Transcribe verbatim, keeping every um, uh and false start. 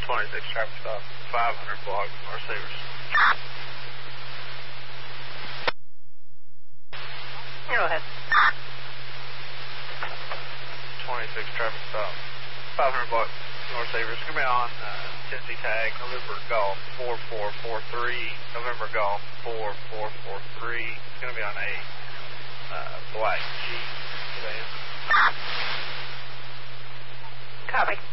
twenty-six traffic stop, five hundred block, North Savers. Go ahead. twenty-six traffic stop, five hundred block, North Savers. It's going to be on uh, Tennessee tag, November Golf four four four three, November Golf four four four three. It's going to be on a uh, black Jeep sedan. Copy.